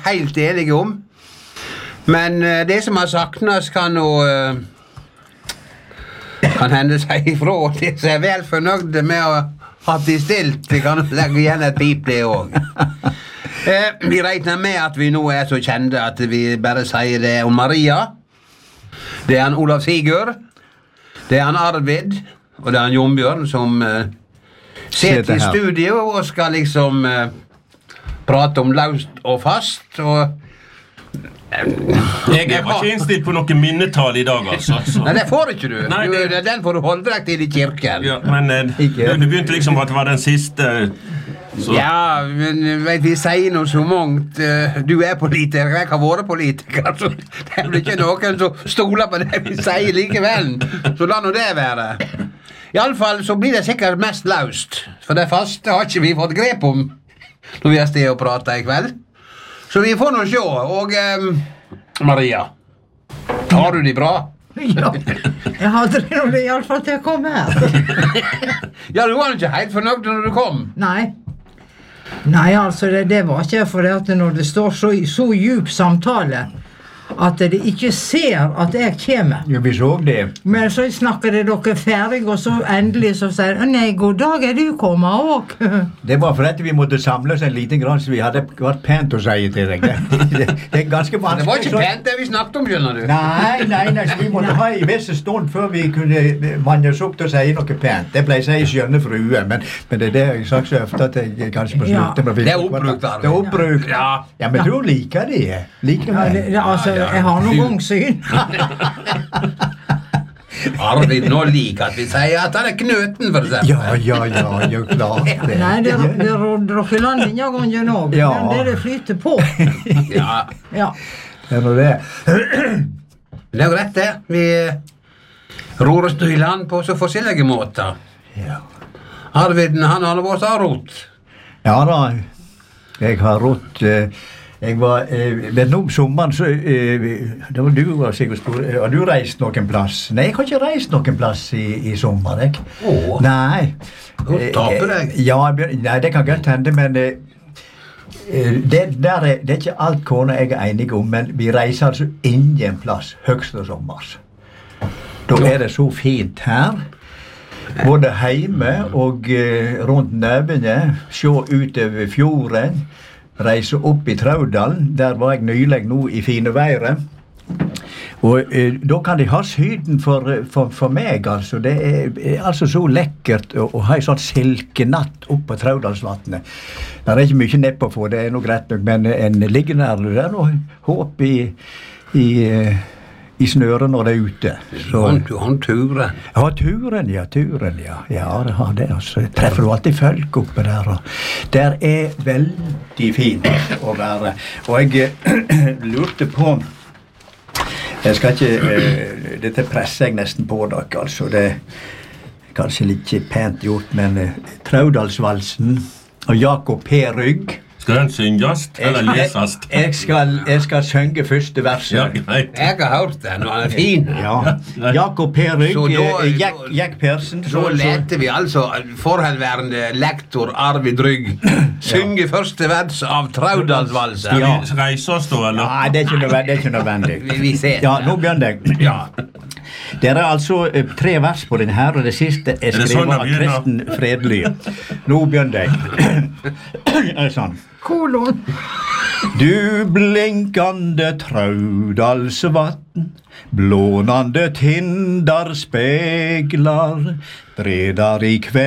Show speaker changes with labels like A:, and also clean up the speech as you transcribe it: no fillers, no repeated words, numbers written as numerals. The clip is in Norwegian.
A: helt enige om. Men det som har saknas kan hende seg ifra. De er vel fornøyde med å ha de stilt. De kan legge igjen et pip det også. Vi regner med at vi nå så kjente at vi bare sier det om Maria. Det han Olav Sigurd. Det han Arvid. Og det han Jon som sitter i studio og skal liksom prate om løst og fast. Og
B: jeg var ikke innstilt på noen minnetall i dag, altså.
A: Nei, det får ikke du. Nei, den får du holde deg til i kirken.
B: Ja, men du begynte liksom at det var den siste... Så.
A: Ja, men vet, vi sier noe så mangt. Du politiker, jeg har vært politiker, så det blir ikke noen som stoler på det vi sier likevel. Så la nå det være. I alle fall så blir det sikkert mest løst, for det faste har ikke vi fått grep om når vi har sted og pratet i kveld. Så vi får nå se, og Maria, har du det bra?
C: Ja, jeg hadde det nå i alle fall til å komme her.
A: Ja, du var ikke helt fornøyd når du kom.
C: Nei, altså det var ikke for det at når det står så djup samtale at de ikke ser at jeg kommer.
D: Ja, vi så det.
C: Men så snakker dere ferdig, og så endelig så sier nei, god dag, du kommet også.
D: Det var for at vi måtte samle oss en liten grann, så vi hadde vært pent å si til deg. Det ganske vanskelig.
A: Det var ikke pent det vi snakket om, skjønner du.
D: Nei, så vi måtte ha i visse stund før vi kunne manne oss opp til å si noe pent. Det ble jeg skjønne frue, men det jeg sagt så ofte at jeg kanskje må slutte.
A: Det oppbrukt,
D: Arvid. Det oppbrukt. Ja, men du liker det. Liker meg.
C: Jeg har noen gang syn.
A: Arvid nå liker at vi sier at han knøten, for eksempel.
D: Ja, klart det.
C: Nei, det råkker landet en gang nå. Men det flyter på.
A: Ja.
D: Det er noe det.
A: Det jo rett det. Vi ror oss i land på så forskjellige måter.
D: Ja.
A: Arvid, han har vært av rot.
D: Ja da, jeg har rott. Jeg var, men nå om sommeren så, det var du Sigurd Stor, har du reist noen plass? Nei, jeg har ikke reist noen plass i sommer, jeg. Nei.
A: Taper deg?
D: Ja, nei, det kan godt hende, men det er ikke alt kone jeg enig om, men vi reiser altså ingen plass høgst og sommers. Da det så fint her, både hjemme og rundt nøvene, se utover fjorden, reise opp i Traudalen, der var jeg nylig nå i fine været. Og da kan de ha syden for meg, altså. Det altså så lekkert å ha en sånn silkenatt opp på Traudalsvatnet. Det ikke mye neppe å få, det noe greit nok, men en ligger der, det noe håp i snøret når det ute.
A: Så du har turen?
D: Ja, turen, ja. Ja, det har det, altså. Treffer du alltid folk oppe der, og der veldig fint å være. Og jeg lurte på, jeg skal ikke, dette presser jeg nesten på dere, altså. Det kanskje litt pent gjort, men Traudalsvalsen og Jakob P. Rygg.
B: Skal den syngast, eller lesast?
D: Jeg skal synge første verset.
B: Ja, greit.
A: Jeg har hørt den, og han fin.
D: Ja. Jakob P. Rygg, Jack Persen.
A: Så lette vi altså forhenværende lektor Arvid Rygg synge første vers av Traudalsvalsen.
B: Skal vi reise oss da, eller?
D: Nei, det ikke nødvendig.
A: Vi ser.
D: Ja, nå begynner jeg.
A: Ja.
D: Det altså 3 vers på den her, og det siste skrevet av Kristen Fredly. Nå begynner jeg. Sånn.
C: Kolon.
D: Du blinkande Traudalsvatn, blånande tindar speglar, bredar i kveld.